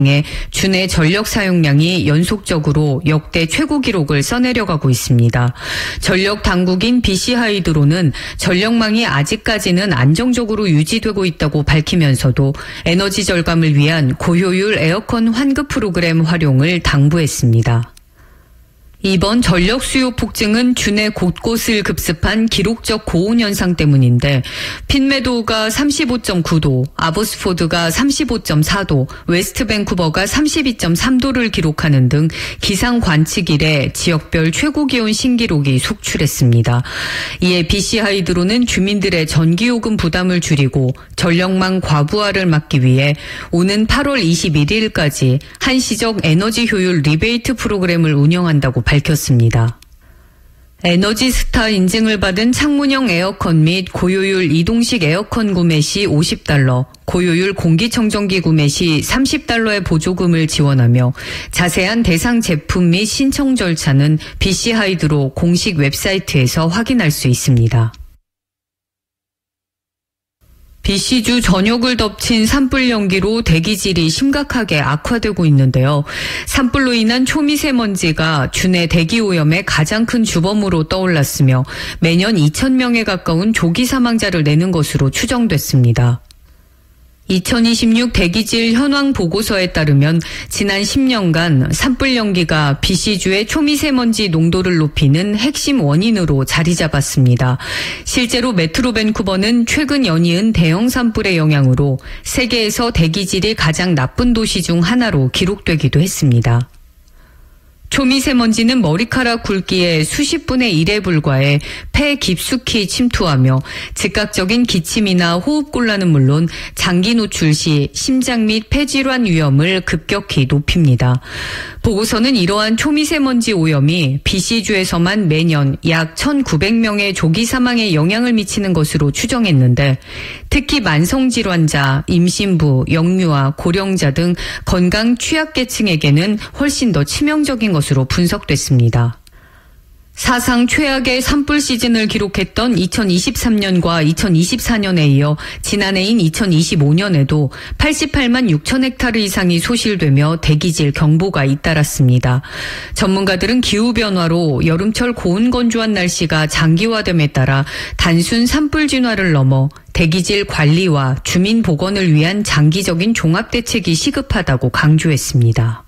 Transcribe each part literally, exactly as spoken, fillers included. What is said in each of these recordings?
주내 전력 사용량이 연속적으로 역대 최고 기록을 써내려가고 있습니다. 전력 당국인 비씨하이드로는 전력망이 아직까지는 안정적으로 유지되고 있다고 밝히면서도 에너지 절감을 위한 고효율 에어컨 환급 프로그램 활용을 당부했습니다. 이번 전력 수요 폭증은 주내 곳곳을 급습한 기록적 고온 현상 때문인데 핀메도우가 삼십오 점 구 도, 아보스포드가 삼십오 점 사 도, 웨스트 밴쿠버가 삼십이 점 삼 도를 기록하는 등 기상 관측 이래 지역별 최고 기온 신기록이 속출했습니다. 이에 비씨하이드로는 주민들의 전기요금 부담을 줄이고 전력망 과부하를 막기 위해 오는 팔월 이십일일까지 한시적 에너지 효율 리베이트 프로그램을 운영한다고 밝혔습니다. 에너지스타 인증을 받은 창문형 에어컨 및 고효율 이동식 에어컨 구매 시 오십 달러, 고효율 공기청정기 구매 시 삼십 달러의 보조금을 지원하며 자세한 대상 제품 및 신청 절차는 비씨하이드로 공식 웹사이트에서 확인할 수 있습니다. 비씨주 전역을 덮친 산불 연기로 대기질이 심각하게 악화되고 있는데요. 산불로 인한 초미세먼지가 주내 대기오염의 가장 큰 주범으로 떠올랐으며 매년 이천 명에 가까운 조기 사망자를 내는 것으로 추정됐습니다. 이천이십육 대기질 현황 보고서에 따르면 지난 십 년간 산불 연기가 비씨주의 초미세먼지 농도를 높이는 핵심 원인으로 자리 잡았습니다. 실제로 메트로 밴쿠버는 최근 연이은 대형 산불의 영향으로 세계에서 대기질이 가장 나쁜 도시 중 하나로 기록되기도 했습니다. 초미세먼지는 머리카락 굵기의 수십 분의 일에 불과해 폐에 깊숙이 침투하며 즉각적인 기침이나 호흡곤란은 물론 장기 노출 시 심장 및 폐질환 위험을 급격히 높입니다. 보고서는 이러한 초미세먼지 오염이 비씨주에서만 매년 약 천구백 명의 조기 사망에 영향을 미치는 것으로 추정했는데 특히 만성질환자, 임신부, 영유아, 고령자 등 건강 취약계층에게는 훨씬 더 치명적인 것으로 분석됐습니다. 사상 최악의 산불 시즌을 기록했던 이천이십삼 년과 이천이십사 년에 이어 지난해인 이천이십오 년에도 팔십팔만 육천 헥타르 이상이 소실되며 대기질 경보가 잇따랐습니다. 전문가들은 기후변화로 여름철 고온 건조한 날씨가 장기화됨에 따라 단순 산불 진화를 넘어 대기질 관리와 주민 보건을 위한 장기적인 종합대책이 시급하다고 강조했습니다.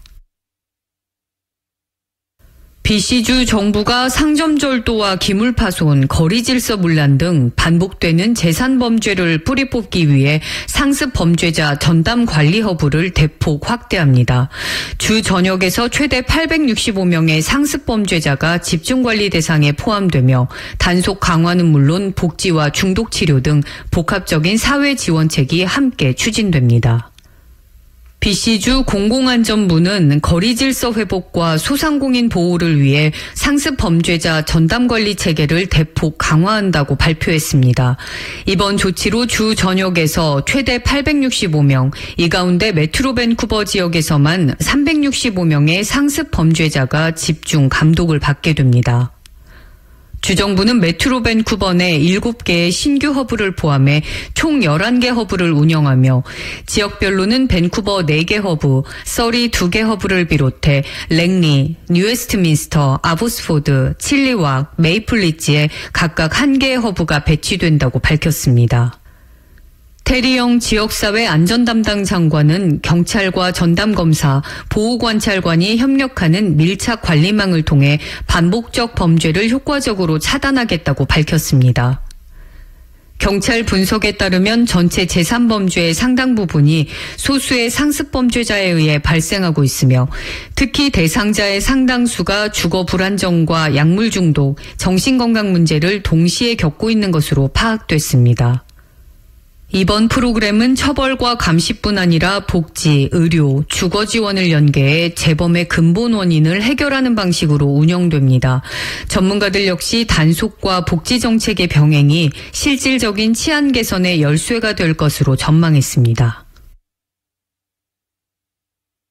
비씨주 정부가 상점절도와 기물파손, 거리질서 문란 등 반복되는 재산범죄를 뿌리뽑기 위해 상습범죄자 전담관리 허브를 대폭 확대합니다. 주 전역에서 최대 팔백육십오 명의 상습범죄자가 집중관리 대상에 포함되며 단속 강화는 물론 복지와 중독치료 등 복합적인 사회지원책이 함께 추진됩니다. 비씨주 공공안전부는 거리질서 회복과 소상공인 보호를 위해 상습 범죄자 전담관리 체계를 대폭 강화한다고 발표했습니다. 이번 조치로 주 전역에서 최대 팔백육십오 명, 이 가운데 메트로 밴쿠버 지역에서만 삼백육십오 명의 상습 범죄자가 집중 감독을 받게 됩니다. 주정부는 메트로 밴쿠버 내 일곱 개의 신규 허브를 포함해 총 열한 개 허브를 운영하며 지역별로는 밴쿠버 네 개 허브, 서리 두 개 허브를 비롯해 랭리, 뉴웨스트민스터, 아보스포드, 칠리왁, 메이플리지에 각각 한 개의 허브가 배치된다고 밝혔습니다. 테리영 지역사회 안전담당 장관은 경찰과 전담검사, 보호관찰관이 협력하는 밀착 관리망을 통해 반복적 범죄를 효과적으로 차단하겠다고 밝혔습니다. 경찰 분석에 따르면 전체 재산범죄의 상당 부분이 소수의 상습범죄자에 의해 발생하고 있으며 특히 대상자의 상당수가 주거 불안정과 약물 중독, 정신건강 문제를 동시에 겪고 있는 것으로 파악됐습니다. 이번 프로그램은 처벌과 감시뿐 아니라 복지, 의료, 주거 지원을 연계해 재범의 근본 원인을 해결하는 방식으로 운영됩니다. 전문가들 역시 단속과 복지 정책의 병행이 실질적인 치안 개선의 열쇠가 될 것으로 전망했습니다.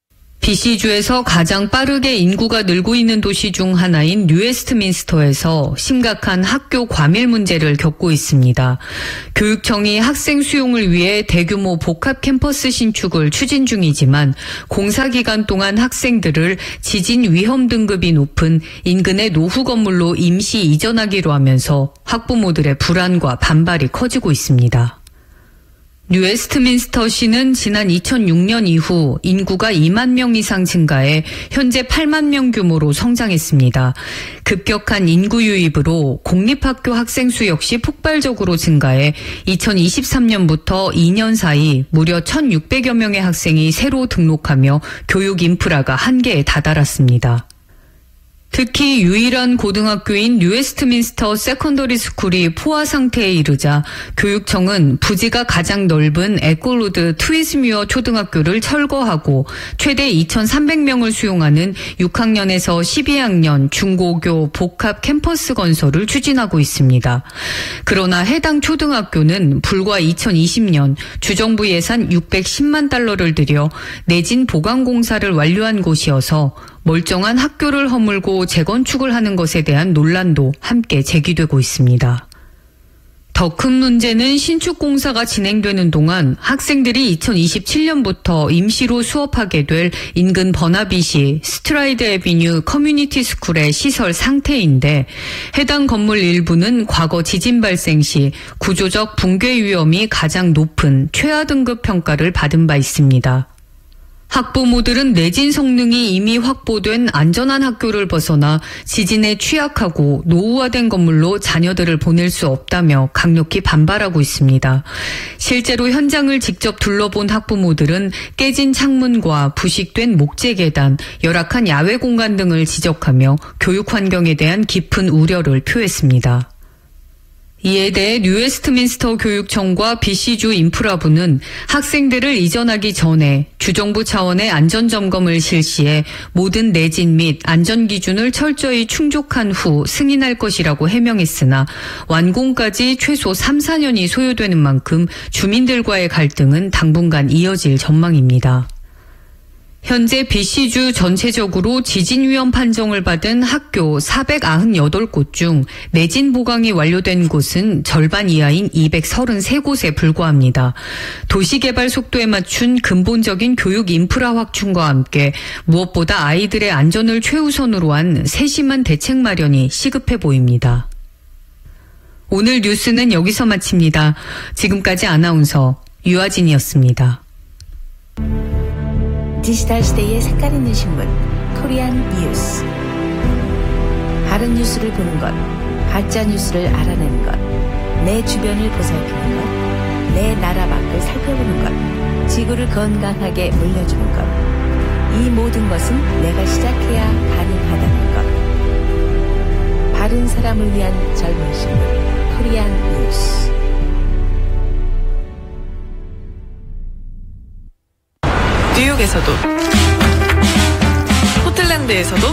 비씨주에서 가장 빠르게 인구가 늘고 있는 도시 중 하나인 뉴웨스트민스터에서 심각한 학교 과밀 문제를 겪고 있습니다. 교육청이 학생 수용을 위해 대규모 복합 캠퍼스 신축을 추진 중이지만 공사 기간 동안 학생들을 지진 위험 등급이 높은 인근의 노후 건물로 임시 이전하기로 하면서 학부모들의 불안과 반발이 커지고 있습니다. 뉴웨스트민스터시는 지난 이천육 년 이후 인구가 이만 명 이상 증가해 현재 팔만 명 규모로 성장했습니다. 급격한 인구 유입으로 공립학교 학생 수 역시 폭발적으로 증가해 이천이십삼 년부터 이 년 사이 무려 천육백여 명의 학생이 새로 등록하며 교육 인프라가 한계에 다다랐습니다. 특히 유일한 고등학교인 뉴웨스트민스터 세컨더리 스쿨이 포화 상태에 이르자 교육청은 부지가 가장 넓은 에콜로드 트위즈뮤어 초등학교를 철거하고 최대 이천삼백 명을 수용하는 육 학년에서 십이 학년 중고교 복합 캠퍼스 건설을 추진하고 있습니다. 그러나 해당 초등학교는 불과 이천이십 년 주정부 예산 육백십만 달러를 들여 내진 보강 공사를 완료한 곳이어서 멀쩡한 학교를 허물고 재건축을 하는 것에 대한 논란도 함께 제기되고 있습니다. 더 큰 문제는 신축 공사가 진행되는 동안 학생들이 이천이십칠 년부터 임시로 수업하게 될 인근 버나비시 스트라이드 애비뉴 커뮤니티 스쿨의 시설 상태인데 해당 건물 일부는 과거 지진 발생 시 구조적 붕괴 위험이 가장 높은 최하 등급 평가를 받은 바 있습니다. 학부모들은 내진 성능이 이미 확보된 안전한 학교를 벗어나 지진에 취약하고 노후화된 건물로 자녀들을 보낼 수 없다며 강력히 반발하고 있습니다. 실제로 현장을 직접 둘러본 학부모들은 깨진 창문과 부식된 목재 계단, 열악한 야외 공간 등을 지적하며 교육 환경에 대한 깊은 우려를 표했습니다. 이에 대해 뉴웨스트민스터 교육청과 비씨주 인프라부는 학생들을 이전하기 전에 주정부 차원의 안전점검을 실시해 모든 내진 및 안전기준을 철저히 충족한 후 승인할 것이라고 해명했으나 완공까지 최소 삼, 사 년이 소요되는 만큼 주민들과의 갈등은 당분간 이어질 전망입니다. 현재 비씨주 전체적으로 지진 위험 판정을 받은 학교 사백구십팔 곳 중 내진 보강이 완료된 곳은 절반 이하인 이백삼십삼 곳에 불과합니다. 도시개발 속도에 맞춘 근본적인 교육 인프라 확충과 함께 무엇보다 아이들의 안전을 최우선으로 한 세심한 대책 마련이 시급해 보입니다. 오늘 뉴스는 여기서 마칩니다. 지금까지 아나운서 유아진이었습니다. 디지털 시대의 색깔 있는 신문 코리안 뉴스. 바른 뉴스를 보는 것, 가짜 뉴스를 알아내는 것, 내 주변을 보살피는 것, 내 나라 밖을 살펴보는 것, 지구를 건강하게 물려주는 것. 이 모든 것은 내가 시작해야 가능하다는 것. 바른 사람을 위한 젊은 신문 코리안 뉴스. 뉴욕에서도 호틀랜드에서도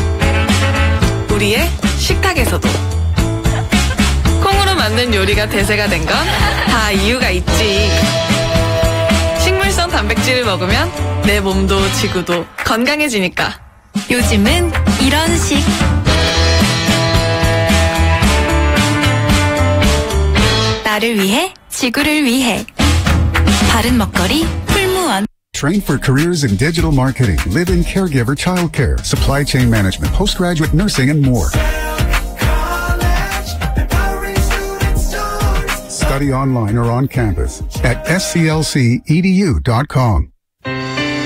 우리의 식탁에서도 콩으로 만든 요리가 대세가 된 건 다 이유가 있지. 식물성 단백질을 먹으면 내 몸도 지구도 건강해지니까. 요즘은 이런 식 나를 위해 지구를 위해 바른 먹거리 풀무원. Train for careers in digital marketing, live-in caregiver childcare, supply chain management, postgraduate nursing, and more. Study online or on campus at s c l c e d u dot com.